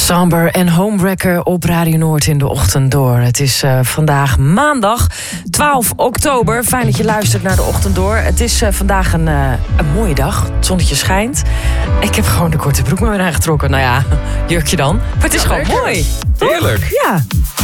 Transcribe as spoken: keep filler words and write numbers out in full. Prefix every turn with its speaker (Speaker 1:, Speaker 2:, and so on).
Speaker 1: Samber en Homewrecker op Radio Noord in de ochtend door. Het is uh, vandaag maandag twaalf oktober. Fijn dat je luistert naar de ochtend door. Het is uh, vandaag een, uh, een mooie dag. Het zonnetje schijnt. Ik heb gewoon de korte broek maar weer aangetrokken. Nou ja, jurkje dan. Maar het is ja, gewoon lekker. Mooi.
Speaker 2: Heerlijk.
Speaker 1: Ja.